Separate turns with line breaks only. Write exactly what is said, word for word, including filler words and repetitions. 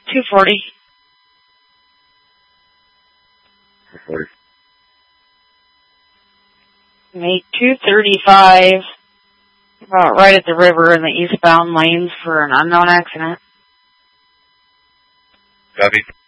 two forty.
two forty.
Make two thirty-five, about right at the river in the eastbound lanes for an unknown accident.
Copy.